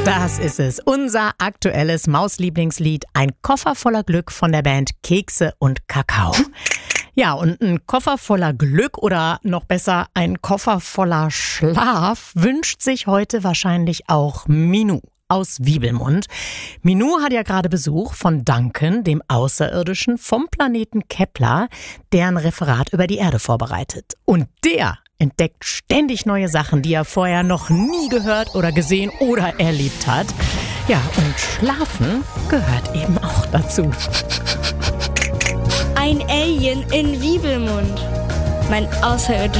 Das ist es, unser aktuelles Mauslieblingslied, ein Koffer voller Glück von der Band Kekse und Kakao. Ja, und ein Koffer voller Glück oder noch besser ein Koffer voller Schlaf wünscht sich heute wahrscheinlich auch Minou aus Wiebelmund. Minou hat ja gerade Besuch von Duncan, dem Außerirdischen vom Planeten Kepler, der ein Referat über die Erde vorbereitet. Und der entdeckt ständig neue Sachen, die er vorher noch nie gehört oder gesehen oder erlebt hat. Ja, und Schlafen gehört eben auch dazu. Ein Alien in Wiebelmund. Mein außerirdisches